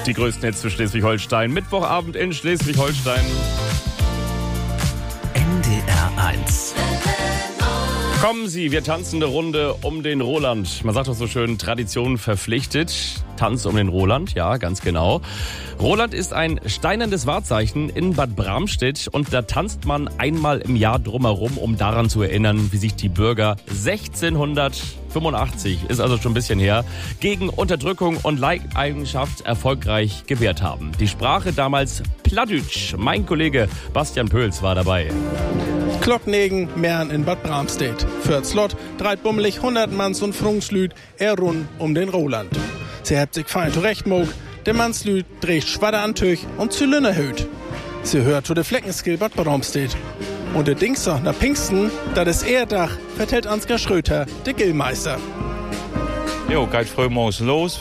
Die größten Hits für Schleswig-Holstein. Mittwochabend in Schleswig-Holstein. NDR 1. Kommen Sie, wir tanzen eine Runde um den Roland. Man sagt doch so schön, Tradition verpflichtet. Tanz um den Roland, ja, ganz genau. Roland ist ein steinernes Wahrzeichen in Bad Bramstedt und da tanzt man einmal im Jahr drumherum, um daran zu erinnern, wie sich die Bürger 1685, ist also schon ein bisschen her, gegen Unterdrückung und Leibeigenschaft erfolgreich gewehrt haben. Die Sprache damals Plattdeutsch. Mein Kollege Bastian Pöls war dabei. Glocknegen, Mern in Bad Bramstedt. Für Slot dreit bummelig 100 Manns und Frungslüd rund um den Roland. Sie hebt sich fein zurechtmog, der Mannslüd dreht Schwadder an Tüch und Zylinder hüt. Sie hört zu der Fleckenskill Bad Bramstedt. Und der Dingster nach Pfingsten, das ist Ehrdach, vertellt Ansgar Schröter, der Gillmeister. Jo, geht früh morgens los.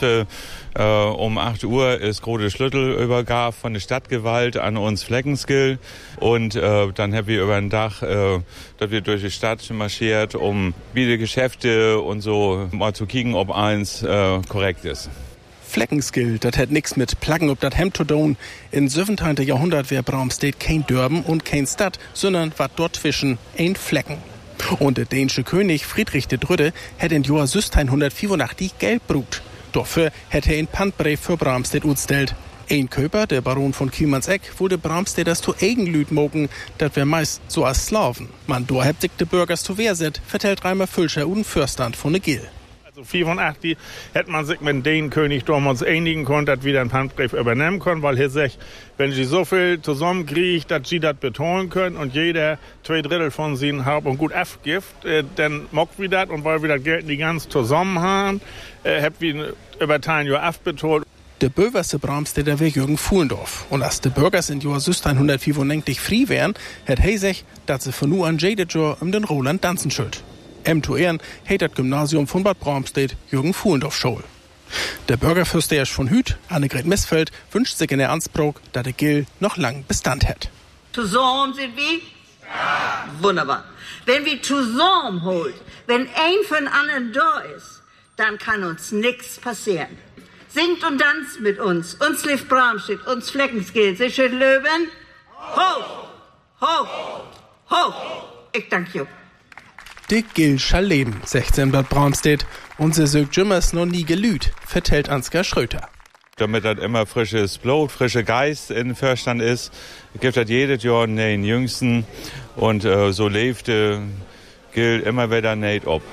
Um 8 Uhr ist große Schlüsselübergabe von der Stadtgewalt an uns Fleckenskill. Und dann haben wir über den Dach, dass wir durch die Stadt marschiert, um wieder Geschäfte und so mal zu kicken, ob eins korrekt ist. Fleckenskill, das hat nix mit Plaggen ob dat Hemd zu tun. Im 17. Jahrhundert wär Bramstedt kein Dörben und kein Stadt, sondern war dort zwischen ein Flecken. Und der dänische König Friedrich III. Hat in Jahr 1684 Geld brut. Dafür hätte er ein Pfandbrief für Bramstedt utstellt. Ein Köper, der Baron von Kielmannseck, wollte Bramstedt das zu Eigenlüd mogen, dat wär meist so als Slaven. Man do hebt sich de Bürgers zu Wehr set, vertellt Reimer Fülscher und Fürstand von de Gill. Also 84 hätte man sich mit den König damals einigen können, dass wieder ein Pfandbrief übernehmen können, weil er sagt, wenn sie so viel zusammenkriegt, dass sie das betonen können und jeder 2/3 von ihnen Hab und Gut abgibt, dann mockt wir das und weil wir das Geld nicht ganz zusammen haben, habt wir über 10 Jahre abbetont. Der böverste Bramstedter wär Jürgen Fuhlendorf. Und als die Bürgers in Jahr 1694 frei wären, hat er sich, dass sie von nu an jedes Jahr um den Roland tanzen schuld. Zu Ehren hat das Gymnasium von Bad Bramstedt Jürgen Fuhlendorf Schul. Der Bürgerfürsteher von Hüt, Annegret Missfeld, wünscht sich in der Ansbruch, dass der Gill noch lang Bestand hat. Zusammen sind wir? Ja. Wunderbar. Wenn wir zusammen holt, wenn ein für den anderen da ist, dann kann uns nichts passieren. Singt und tanzt mit uns lief Bramstedt, uns Fleckenskill, sich schön Löwen. Hoch, hoch, hoch. Ich danke you. Die Gill schall leben, 16 Bad Bramstedt. Und sie sögt jümmers noch nie gelüht, vertellt Ansgar Schröter. Damit das immer frisches Blut, frischer Geist in Förstand ist, gibt das jedes Jahr den Jüngsten. Und so lebt Gill immer wieder nicht ab.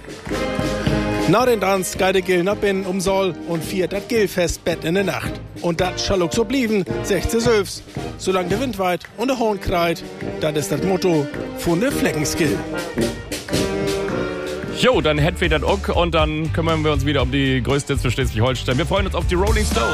Na den Tanz geht der Gill nach binnen Soll und fiert das Gillfest Bett in der Nacht. Und das schall auch so blieben, 16 Söfs. Solange der Wind weit und der Horn kreit, das ist das Motto von der Fleckenskill. Jo, dann hätten wir das auch und dann kümmern wir uns wieder um die größte Hits für Schleswig-Holstein. Wir freuen uns auf die Rolling Stones.